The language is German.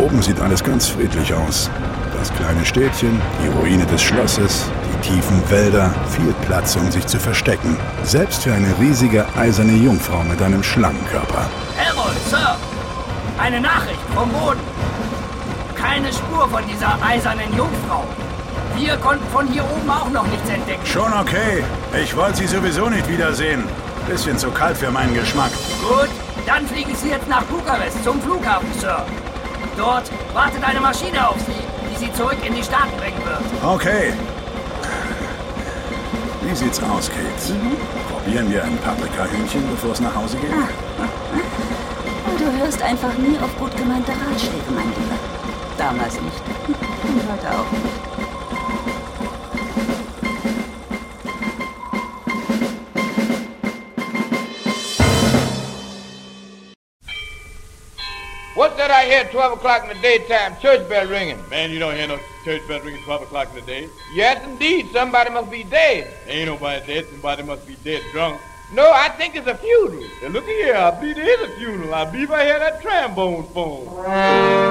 oben sieht alles ganz friedlich aus. Das kleine Städtchen, die Ruine des Schlosses, die tiefen Wälder, viel Platz, um sich zu verstecken. Selbst für eine riesige eiserne Jungfrau mit einem Schlangenkörper. Harold, Sir! Eine Nachricht vom Boden. Keine Spur von dieser eisernen Jungfrau. Wir konnten von hier oben auch noch nichts entdecken. Schon okay. Ich wollte sie sowieso nicht wiedersehen. Bisschen zu kalt für meinen Geschmack. Gut, dann fliegen Sie jetzt nach Bukarest zum Flughafen, Sir. Dort wartet eine Maschine auf Sie, die Sie zurück in die Staaten bringen wird. Okay. Wie sieht's aus, Kate? Probieren wir ein Paprikahühnchen, bevor es nach Hause geht? Du hörst einfach nie auf gut gemeinte Ratschläge, mein Lieber. Damals nicht. Und heute auch nicht. What's that I hear at 12 o'clock in the daytime? Church bell ringing. Man, you don't hear no church bell ringing 12 o'clock in the day. Yes, indeed. Somebody must be dead. Ain't nobody dead. Somebody must be dead drunk. No, I think it's a funeral. Now, look here. I believe there is a funeral. I believe I hear that trombone phone.